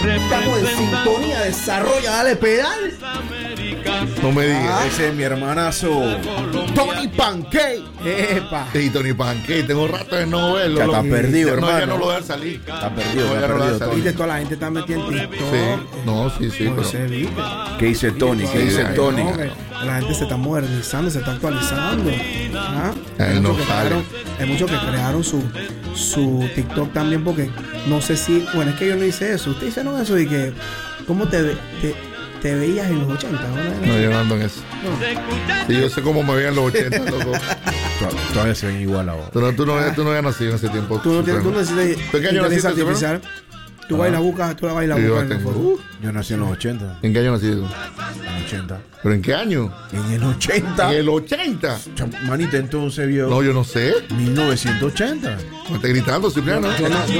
Estamos en sintonía, desarrolla, dale pedal. No me digas. Ese es mi hermanazo Tony Pancake. Epa. Sí, Tony Pancake, tengo rato de no verlo. Ya está perdido, No, hermano. ya no lo dejan salir. Está perdido, No, está ya no lo perdido, dejan Tony. Viste, toda la gente está metida en TikTok. Sí, no, sí, pero... Moisés, ¿viste? ¿Qué dice Tony? ¿Qué dice Sí, Tony? No, que la gente se está modernizando, se está actualizando. ¿Ah? Él no sale. Hay muchos que crearon su TikTok también, porque no sé si, bueno, es que yo no hice eso. Ustedes hicieron eso y que, ¿cómo te veías en los 80? No, yo no ando en eso. No. Sí, yo sé cómo me veían los 80, loco. Todavía se ven igual ahora. Tú no habías nacido en ese tiempo. Tú no necesitas ¿Tú en qué año inteligencia naciste, artificial. Tú vas y la buscas, tú la vas y la Sí, yo buscas. tengo. Yo nací en los 80. ¿En qué año naciste tú? En los 80. ¿Pero en qué año? En el 80. ¿En el 80? Manita, entonces vio No, yo no sé. 1980. Me está gritando, Cipriano. Yo no-